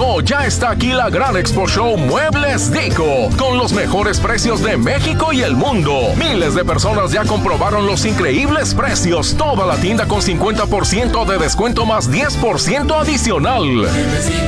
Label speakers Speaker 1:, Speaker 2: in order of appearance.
Speaker 1: llegó, ya está aquí la gran Expo Show Muebles Dico, con los mejores precios de México y el mundo. Miles de personas ya comprobaron los increíbles precios. Toda la tienda con 50% de descuento más 10% adicional.